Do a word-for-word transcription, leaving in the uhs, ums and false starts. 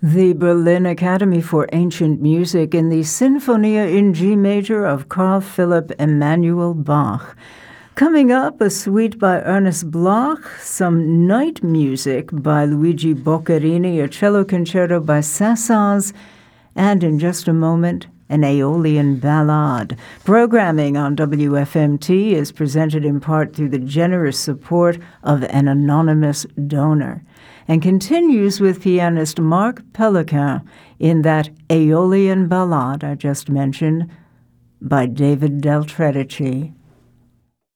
The Berlin Academy for Ancient Music in the Sinfonia in G major of Carl Philipp Emanuel Bach. Coming up, a suite by Ernest Bloch, some night music by Luigi Boccherini, a cello concerto by Saint-Saëns, and in just a moment, an Aeolian ballad. Programming on W F M T is presented in part through the generous support of an anonymous donor, and continues with pianist Marc Pelican in that Aeolian ballad I just mentioned by David Del Tredici.